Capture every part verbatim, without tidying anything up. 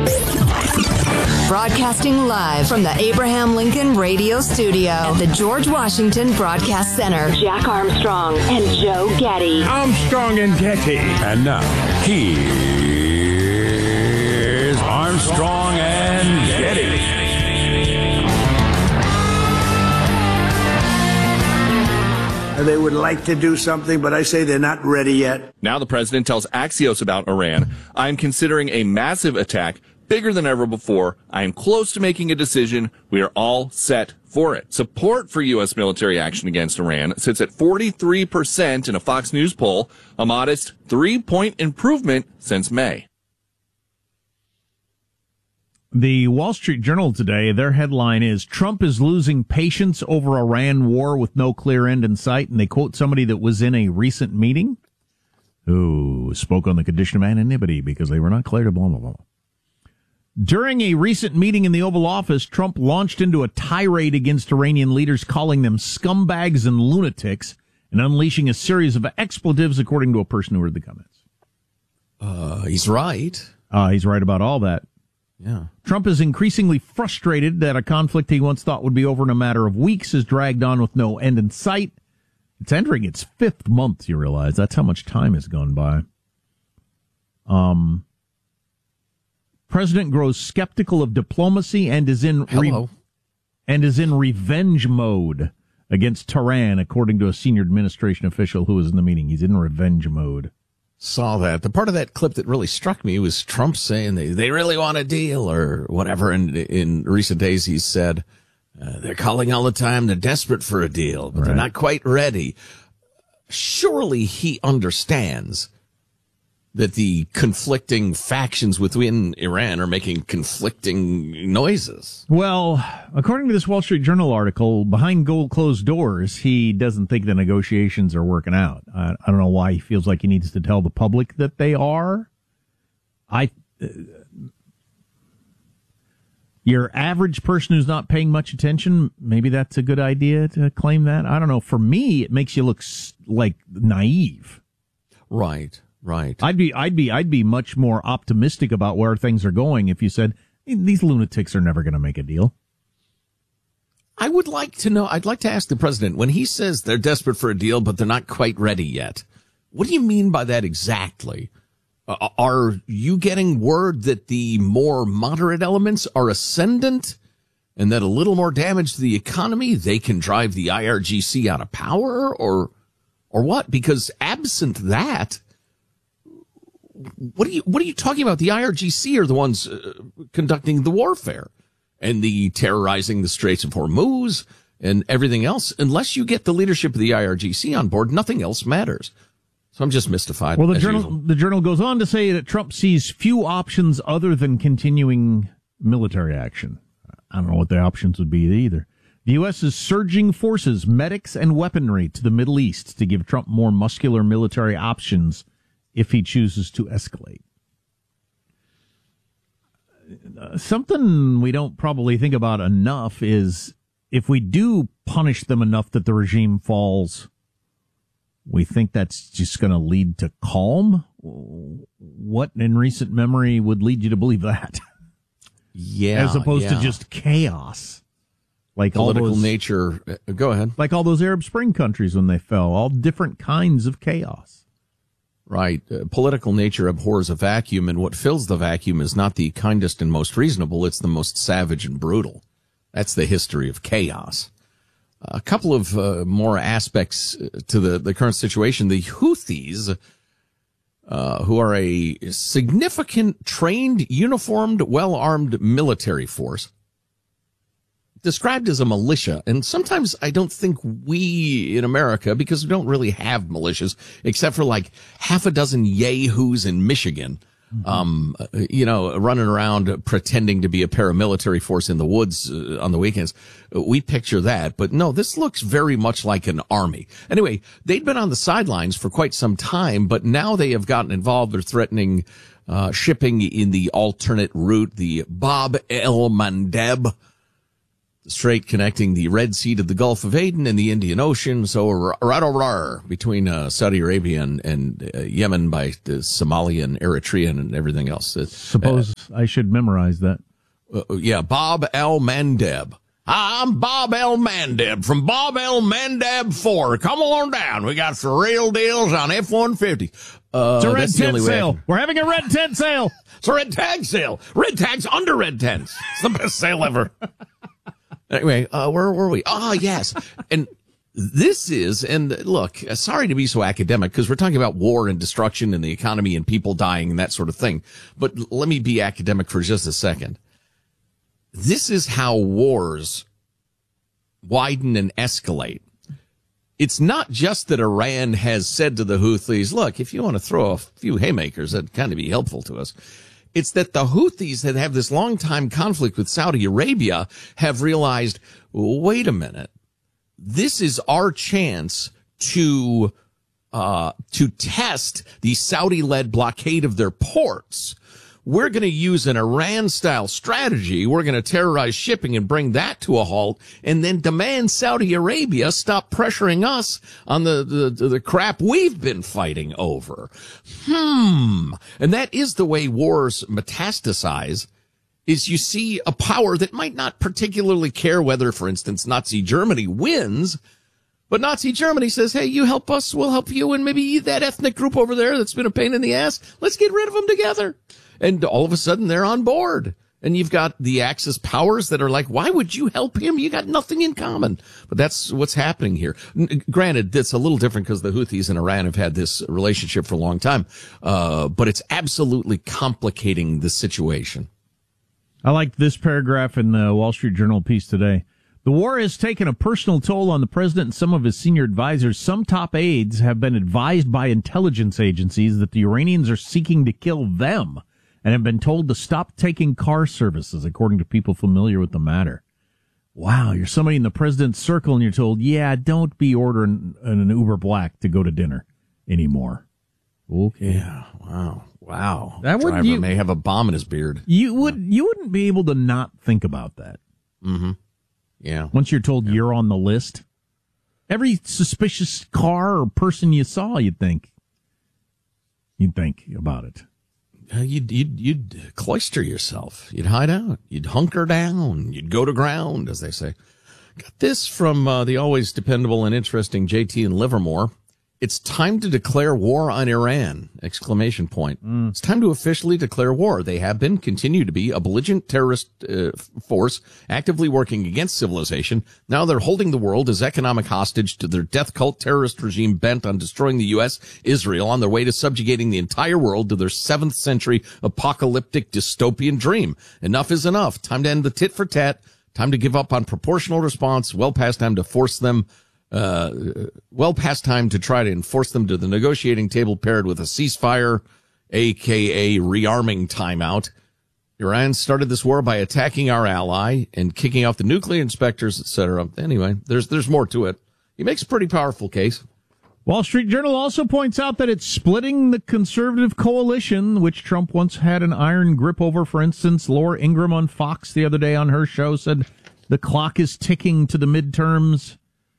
Broadcasting live from the Abraham Lincoln Radio Studio at the George Washington Broadcast Center. Jack Armstrong and Joe Getty. Armstrong and Getty. And now, here's Armstrong and Getty. They would like to do something, but I say they're not ready yet. Now the president tells Axios about Iran, I'm considering a massive attack, bigger than ever before. I am close to making a decision. We are all set for it. Support for U S military action against Iran sits at forty-three percent in a Fox News poll, a modest three-point improvement since May. The Wall Street Journal today, their headline is, Trump is losing patience over Iran war with no clear end in sight. And they quote somebody that was in a recent meeting who spoke on the condition of anonymity because they were not clear to blah, blah, blah. During a recent meeting in the Oval Office, Trump launched into a tirade against Iranian leaders, calling them scumbags and lunatics and unleashing a series of expletives, according to a person who heard the comments. Uh, he's right. Uh, he's right about all that. Yeah. Trump is increasingly frustrated that a conflict he once thought would be over in a matter of weeks is dragged on with no end in sight. It's entering its fifth month, you realize. That's how much time has gone by. Um, President grows skeptical of diplomacy and is in Hello. Re- and is in revenge mode against Tehran, according to a senior administration official who was in the meeting. He's in revenge mode. Saw that. The part of that clip that really struck me was Trump saying they, they really want a deal or whatever. And in recent days, he said, uh, they're calling all the time. They're desperate for a deal, but right. They're not quite ready. Surely he understands that the conflicting factions within Iran are making conflicting noises. Well, according to this Wall Street Journal article, behind gold closed doors, he doesn't think the negotiations are working out. I, I don't know why he feels like he needs to tell the public that they are. I, uh, your average person who's not paying much attention, maybe that's a good idea to claim that. I don't know. For me, it makes you look like naive. Right. Right. I'd be, I'd be, I'd be much more optimistic about where things are going if you said these lunatics are never going to make a deal. I would like to know. I'd like to ask the president when he says they're desperate for a deal, but they're not quite ready yet. What do you mean by that exactly? Uh, are you getting word that the more moderate elements are ascendant, and that a little more damage to the economy, they can drive the I R G C out of power, or, or what? Because absent that. What are you, what are you talking about? The I R G C are the ones uh, conducting the warfare and the terrorizing the Straits of Hormuz and everything else. Unless you get the leadership of the I R G C on board, nothing else matters. So I'm just mystified. Well, the journal, the journal goes on to say that Trump sees few options other than continuing military action. I don't know what the options would be either. The U S is surging forces, medics, and weaponry to the Middle East to give Trump more muscular military options if he chooses to escalate. Uh, something we don't probably think about enough is if we do punish them enough that the regime falls, we think that's just going to lead to calm. What in recent memory would lead you to believe that? Yeah. As opposed yeah. to just chaos. Like political all those, nature. Uh, go ahead. Like all those Arab Spring countries when they fell, all different kinds of chaos. Right. Uh, political nature abhors a vacuum, and what fills the vacuum is not the kindest and most reasonable. It's the most savage and brutal. That's the history of chaos. A couple of uh, more aspects to the, the current situation. The Houthis, uh, who are a significant, trained, uniformed, well-armed military force, described as a militia. And sometimes I don't think we in America, because we don't really have militias, except for like half a dozen yahoos in Michigan, mm-hmm. um, you know, running around pretending to be a paramilitary force in the woods uh, on the weekends. We picture that. But no, this looks very much like an army. Anyway, they'd been on the sidelines for quite some time, but now they have gotten involved. They're threatening uh, shipping in the alternate route, the Bab el Mandeb the strait connecting the Red Sea to the Gulf of Aden and the Indian Ocean. So right over between uh, Saudi Arabia and, and uh, Yemen by the Somalia and Eritrea and everything else. It, Suppose uh, I should memorize that. Uh, yeah, Bob El Mandeb. I'm Bob El Mandeb from Bob El Mandeb Ford. Come on down. We got some real deals on F one fifty. Uh, it's a red tent sale. We're having a red tent sale. It's a red tag sale. Red tags under red tents. It's the best sale ever. Anyway, uh, where were we? Ah, oh, yes. And this is, and look, sorry to be so academic because we're talking about war and destruction and the economy and people dying and that sort of thing. But let me be academic for just a second. This is how wars widen and escalate. It's not just that Iran has said to the Houthis, look, if you want to throw a few haymakers, that'd kind of be helpful to us. It's that the Houthis that have this long time conflict with Saudi Arabia have realized, wait a minute, this is our chance to, uh, to test the Saudi-led blockade of their ports. We're going to use an Iran-style strategy. We're going to terrorize shipping and bring that to a halt and then demand Saudi Arabia stop pressuring us on the, the, the crap we've been fighting over. Hmm. And that is the way wars metastasize, is you see a power that might not particularly care whether, for instance, Nazi Germany wins, but Nazi Germany says, hey, you help us, we'll help you, and maybe that ethnic group over there that's been a pain in the ass, let's get rid of them together. And all of a sudden, they're on board. And you've got the Axis powers that are like, why would you help him? You got nothing in common. But that's what's happening here. N- granted, it's a little different because the Houthis and Iran have had this relationship for a long time. Uh, but it's absolutely complicating the situation. I like this paragraph in the Wall Street Journal piece today. The war has taken a personal toll on the president and some of his senior advisors. Some top aides have been advised by intelligence agencies that the Iranians are seeking to kill them, and have been told to stop taking car services, according to people familiar with the matter. Wow, you're somebody in the president's circle and you're told, yeah, don't be ordering an Uber Black to go to dinner anymore. Okay. Yeah, wow, wow. That would, driver you, may have a bomb in his beard. You would, you wouldn't be able to not think about that. Mm-hmm. Yeah. Once you're told yeah. you're on the list, every suspicious car or person you saw, you'd think, you'd think about it. Uh, you'd, you'd, you'd cloister yourself. You'd hide out. You'd hunker down. You'd go to ground, as they say. Got this from uh, the always dependable and interesting J T in Livermore. It's time to declare war on Iran! Exclamation point. Mm. It's time to officially declare war. They have been, continue to be, a belligerent terrorist uh, force actively working against civilization. Now they're holding the world as economic hostage to their death cult terrorist regime bent on destroying the U S, Israel, on their way to subjugating the entire world to their seventh century apocalyptic dystopian dream. Enough is enough. Time to end the tit for tat. Time to give up on proportional response. Well past time to force them Uh, well past time to try to enforce them to the negotiating table paired with a ceasefire, aka rearming timeout. Iran started this war by attacking our ally and kicking out the nuclear inspectors, et cetera. Anyway, there's there's more to it. He makes a pretty powerful case. Wall Street Journal also points out that it's splitting the conservative coalition, which Trump once had an iron grip over. For instance, Laura Ingraham on Fox the other day on her show said the clock is ticking to the midterms.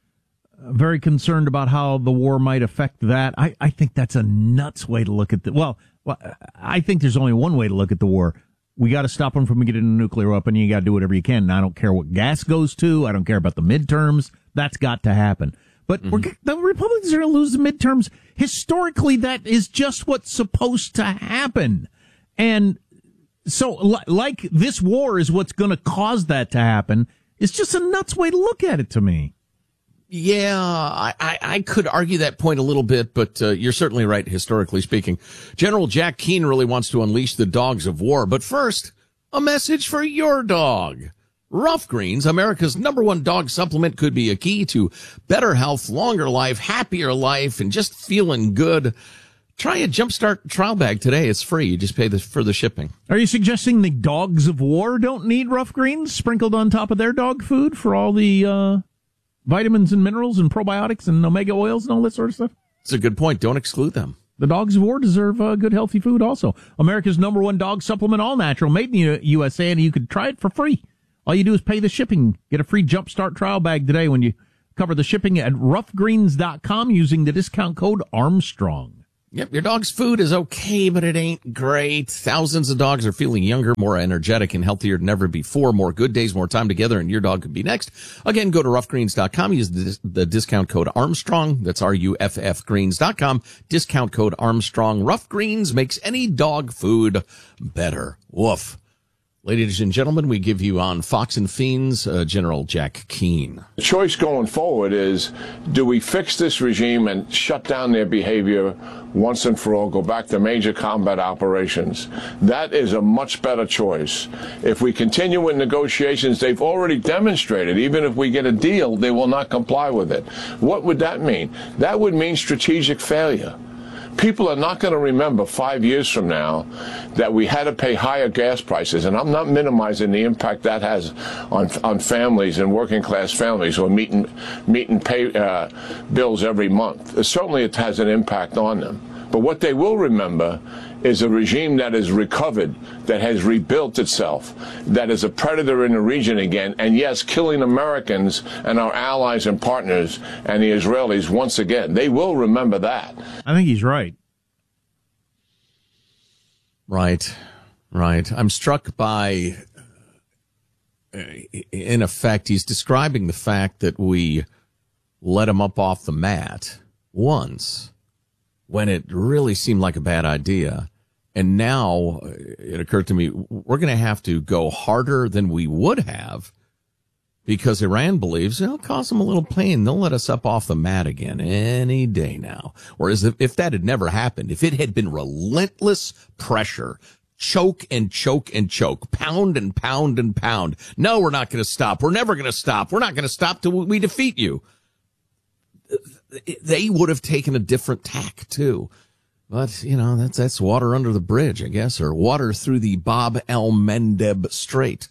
Very concerned about how the war might affect that. I, I think that's a nuts way to look at the, well, well, I think there's only one way to look at the war. We got to stop them from getting a nuclear weapon. You got to do whatever you can. And I don't care what gas goes to. I don't care about the midterms. That's got to happen. But mm-hmm. we're, the Republicans are going to lose the midterms. Historically, that is just what's supposed to happen. And so, like this war is what's going to cause that to happen. It's just a nuts way to look at it to me. Yeah, I, I, I could argue that point a little bit, but uh, you're certainly right, historically speaking. General Jack Keane really wants to unleash the dogs of war. But first, a message for your dog. Rough Greens, America's number one dog supplement, could be a key to better health, longer life, happier life, and just feeling good. Try a Jumpstart trial bag today. It's free. You just pay the, for the shipping. Are you suggesting the dogs of war don't need Rough Greens sprinkled on top of their dog food for all the uh vitamins and minerals and probiotics and omega oils and all that sort of stuff? It's a good point. Don't exclude them. The dogs of war deserve uh, good, healthy food also. America's number one dog supplement, all natural, made in the U S A, and you could try it for free All you do is pay the shipping. Get a free Jumpstart trial bag today when you cover the shipping at rough greens dot com using the discount code Armstrong. Yep, your dog's food is okay, but it ain't great. Thousands of dogs are feeling younger, more energetic, and healthier than ever before. More good days, more time together, and your dog could be next. Again, go to rough greens dot com. Use the, the discount code Armstrong. That's R U F F greens dot com. Discount code Armstrong. Rough Greens makes any dog food better. Woof. Ladies and gentlemen, we give you on Fox and Fiends, uh, General Jack Keane. The choice going forward is, do we fix this regime and shut down their behavior once and for all, go back to major combat operations? That is a much better choice. If we continue in negotiations, they've already demonstrated, even if we get a deal, they will not comply with it. What would that mean? That would mean strategic failure. People are not going to remember five years from now that we had to pay higher gas prices, and I'm not minimizing the impact that has on on families and working class families who are meeting meeting pay uh, bills every month. Certainly, it has an impact on them. But what they will remember is a regime that has recovered, that has rebuilt itself, that is a predator in the region again, and yes, killing Americans and our allies and partners and the Israelis once again. They will remember that. I think he's right. Right, right. I'm struck by, in effect, he's describing the fact that we let him up off the mat once when it really seemed like a bad idea. And now it occurred to me, we're going to have to go harder than we would have because Iran believes it'll cause them a little pain. They'll let us up off the mat again any day now. Whereas if, if that had never happened, if it had been relentless pressure, choke and choke and choke, pound and pound and pound. No, we're not going to stop. We're never going to stop. We're not going to stop till we defeat you. They would have taken a different tack too. But, you know, that's that's water under the bridge, I guess, or water through the Bab el-Mandeb Strait.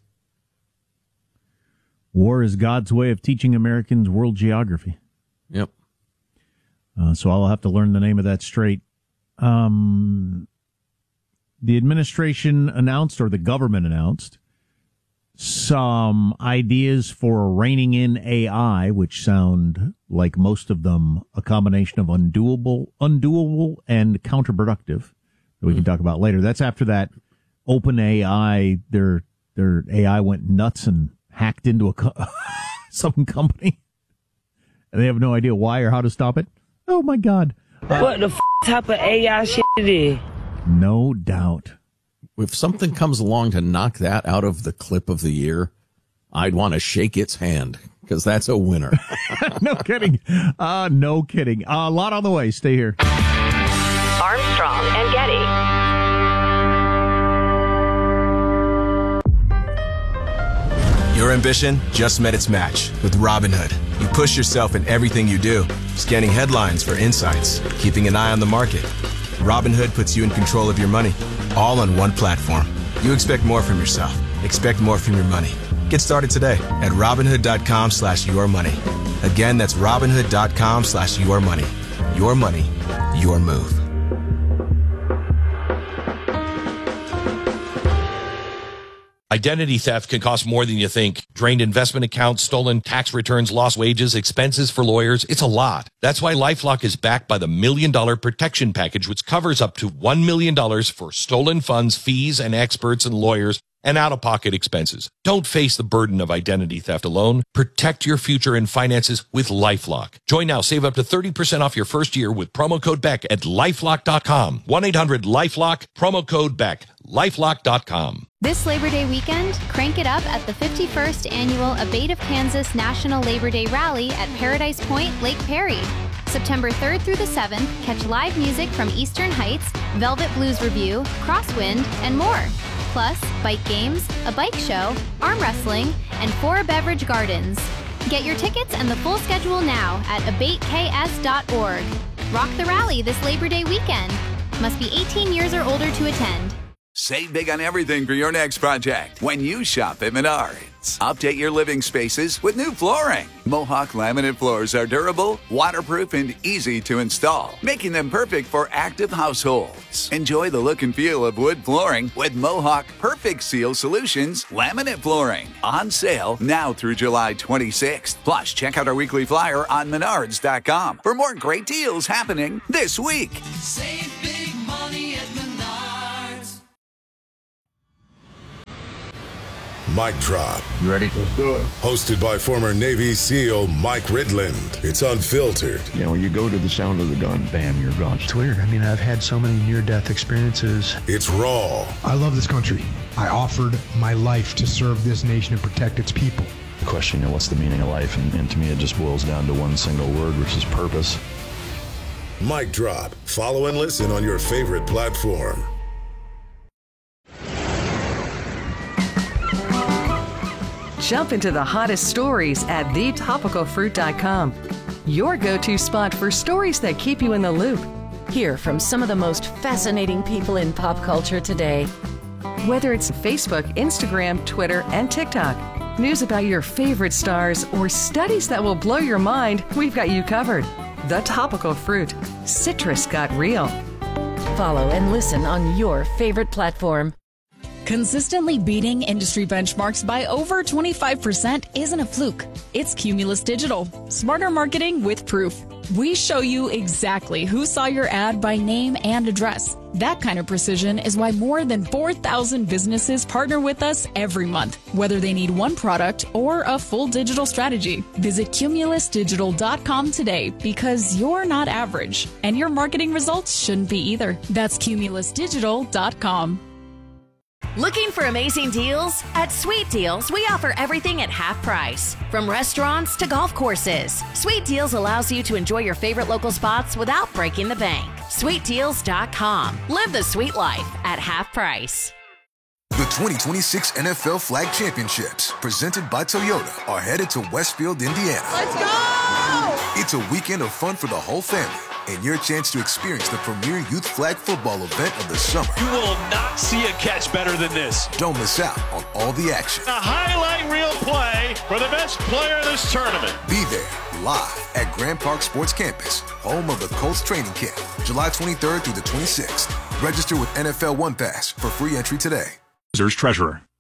War is God's way of teaching Americans world geography. Yep. Uh, so I'll have to learn the name of that strait. Um, the administration announced, or the government announced, some ideas for reining in A I, which sound like most of them a combination of undoable, undoable and counterproductive that we can talk about later. That's after that OpenAI, their their A I went nuts and hacked into a co- some company, and they have no idea why or how to stop it. Oh my God! Uh, what the f- type of A I shit it is? No doubt. If something comes along to knock that out of the clip of the year, I'd want to shake its hand because that's a winner. No kidding. Uh, no kidding. Uh, a lot on the way. Stay here. Armstrong and Getty. Your ambition just met its match with Robinhood. You push yourself in everything you do, scanning headlines for insights, keeping an eye on the market. Robinhood puts you in control of your money, all on one platform. You expect more from yourself. Expect more from your money. Get started today at Robinhood.com slash your money. Again, that's Robinhood.com slash your money. Your money, your move. Identity theft can cost more than you think. Drained investment accounts, stolen tax returns, lost wages, expenses for lawyers. It's a lot. That's why LifeLock is backed by the Million Dollar Protection Package, which covers up to one million dollars for stolen funds, fees, and experts and lawyers, and out-of-pocket expenses. Don't face the burden of identity theft alone. Protect your future and finances with LifeLock. Join now. Save up to thirty percent off your first year with promo code Beck at LifeLock dot com. one eight hundred LifeLock, promo code Beck. LifeLock dot com. This Labor Day weekend, crank it up at the fifty-first Annual Abate of Kansas National Labor Day Rally at Paradise Point, Lake Perry. September third through the seventh, catch live music from Eastern Heights, Velvet Blues Review, Crosswind, and more. Plus, bike games, a bike show, arm wrestling, and four beverage gardens. Get your tickets and the full schedule now at abate k s dot org. Rock the rally this Labor Day weekend. Must be eighteen years or older to attend. Save big on everything for your next project when you shop at Menards. Update your living spaces with new flooring. Mohawk laminate floors are durable, waterproof, and easy to install, making them perfect for active households. Enjoy the look and feel of wood flooring with Mohawk Perfect Seal Solutions laminate flooring. On sale now through July twenty-sixth. Plus, check out our weekly flyer on menards dot com for more great deals happening this week. Save big money at Menards. Mic Drop. You ready? Let's do it. Hosted by former Navy SEAL Mike Ridland. It's unfiltered. You know, when you go to the sound of the gun, bam, you're gone. It's weird. I mean, I've had so many near-death experiences. It's raw. I love this country. I offered my life to serve this nation and protect its people. The question, you know, what's the meaning of life? And, and to me, it just boils down to one single word, which is purpose. Mic Drop. Follow and listen on your favorite platform. Jump into the hottest stories at the topical fruit dot com. Your go-to spot for stories that keep you in the loop. Hear from some of the most fascinating people in pop culture today. Whether it's Facebook, Instagram, Twitter, and TikTok, news about your favorite stars, or studies that will blow your mind, we've got you covered. The Topical Fruit. Citrus got real. Follow and listen on your favorite platform. Consistently beating industry benchmarks by over twenty-five percent isn't a fluke. It's Cumulus Digital. Smarter marketing with proof. We show you exactly who saw your ad by name and address. That kind of precision is why more than four thousand businesses partner with us every month, whether they need one product or a full digital strategy. Visit cumulus digital dot com today because you're not average, and your marketing results shouldn't be either. That's cumulus digital dot com. Looking for amazing deals? At Sweet Deals, we offer everything at half price. From restaurants to golf courses, Sweet Deals allows you to enjoy your favorite local spots without breaking the bank. sweet deals dot com. Live the sweet life at half price. The twenty twenty-six N F L Flag Championships, presented by Toyota, are headed to Westfield, Indiana. Let's go! It's a weekend of fun for the whole family, and your chance to experience the premier youth flag football event of the summer. You will not see a catch better than this. Don't miss out on all the action. A highlight reel play for the best player of this tournament. Be there, live at Grand Park Sports Campus, home of the Colts training camp, July twenty-third through the twenty-sixth. Register with N F L One Pass for free entry today. Treasurer.